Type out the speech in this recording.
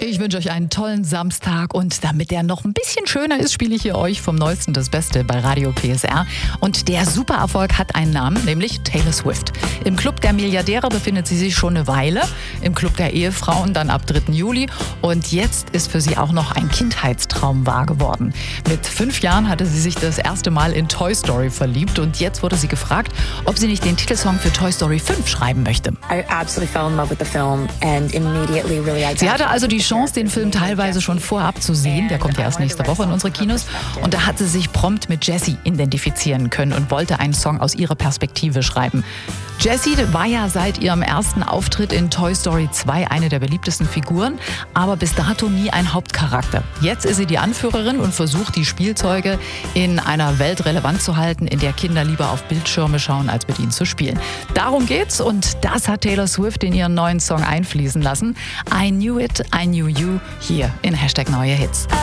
Ich wünsche euch einen tollen Samstag und damit der noch ein bisschen schöner ist, spiele ich hier euch vom Neuesten das Beste bei Radio PSR. Und der Supererfolg hat einen Namen, nämlich Taylor Swift. Im Club der Milliardäre befindet sie sich schon eine Weile, im Club der Ehefrauen dann ab 3. Juli. Und jetzt ist für sie auch noch ein Kindheitstraum wahr geworden. Mit 5 Jahren hatte sie sich das erste Mal in Toy Story verliebt und jetzt wurde sie gefragt, ob sie nicht den Titelsong für Toy Story 5 schreiben möchte. I absolutely fell in love with the film and immediately really identified. Sie hatte also die Chance, den Film teilweise schon vorab zu sehen. Der kommt ja erst nächste Woche in unsere Kinos. Und da hat sie sich prompt mit Jessie identifizieren können und wollte einen Song aus ihrer Perspektive schreiben. Jessie war ja seit ihrem ersten Auftritt in Toy Story 2 eine der beliebtesten Figuren, aber bis dato nie ein Hauptcharakter. Jetzt ist sie die Anführerin und versucht, die Spielzeuge in einer Welt relevant zu halten, in der Kinder lieber auf Bildschirme schauen, als mit ihnen zu spielen. Darum geht's und das hat Taylor Swift in ihren neuen Song einfließen lassen. I Knew It, I Knew You, hier in #NeueHits.